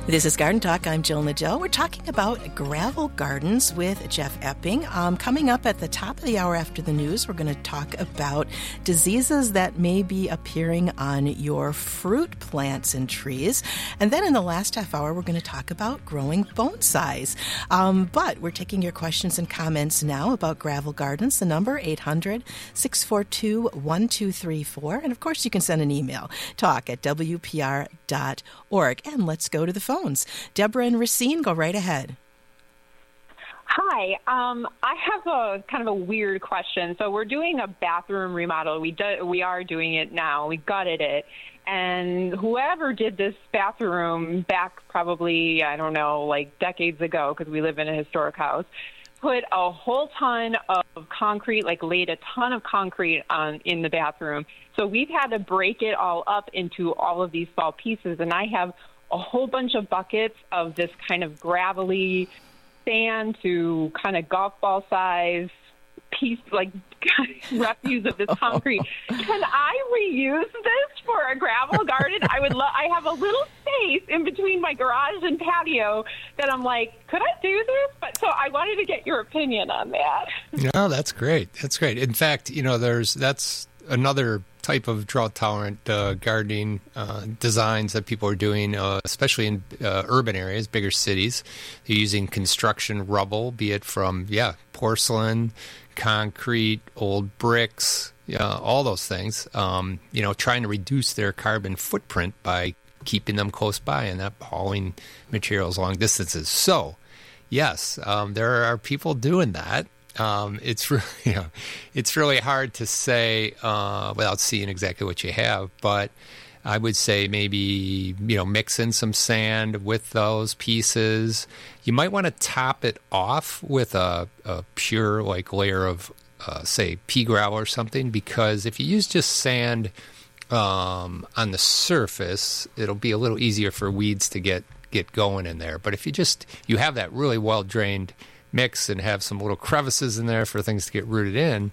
This is Garden Talk. I'm Jill Nadeau. We're talking about gravel gardens with Jeff Epping. Coming up at the top of the hour after the news, we're going to talk about diseases that may be appearing on your fruit plants and trees. And then in the last half hour, we're going to talk about growing bonsais. But we're taking your questions and comments now about gravel gardens. The number, 800-642-1234. And of course, you can send an email, talk@wpr.org. And let's go to the phones. Deborah and Racine, go right ahead. Hi. I have a kind of a weird question. So we're doing a bathroom remodel. We are doing it now. We gutted it. And whoever did this bathroom back probably, I don't know, like decades ago, because we live in a historic house, put a whole ton of concrete, like laid a ton of concrete in the bathroom. So we've had to break it all up into all of these small pieces. And I have a whole bunch of buckets of this kind of gravelly sand to kind of golf ball size piece, like refuse of this concrete. Can I reuse this for a gravel garden? I have a little space in between my garage and patio that I'm like, could I do this? But so I wanted to get your opinion on that. No, that's great. That's great. In fact, that's another type of drought-tolerant gardening designs that people are doing, especially in urban areas, bigger cities. They're using construction rubble, be it from, porcelain, concrete, old bricks, all those things, trying to reduce their carbon footprint by keeping them close by and not hauling materials long distances. So, yes, there are people doing that. It's really hard to say without seeing exactly what you have, but I would say maybe mix in some sand with those pieces. You might want to top it off with a pure layer of say pea gravel or something, because if you use just sand on the surface, it'll be a little easier for weeds to get going in there. But if you have that really well drained mix and have some little crevices in there for things to get rooted in,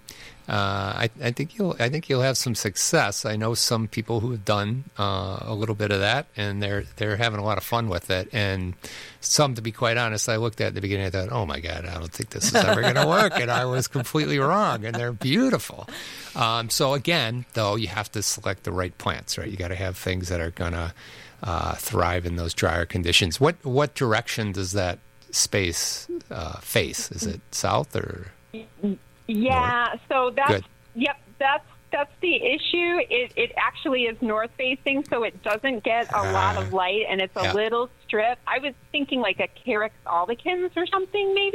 I think you'll have some success. I know some people who have done a little bit of that, and they're having a lot of fun with it. And some, to be quite honest, I looked at the beginning, I thought, oh my God, I don't think this is ever going to work, and I was completely wrong. And they're beautiful. So again, though, you have to select the right plants, right? You got to have things that are going to thrive in those drier conditions. What direction does that space face? Is it south or north? So that's Good. Yep, that's the issue. It actually is north facing, so it doesn't get a lot of light, and it's a little strip. I was thinking like a Carex albicans or something, maybe.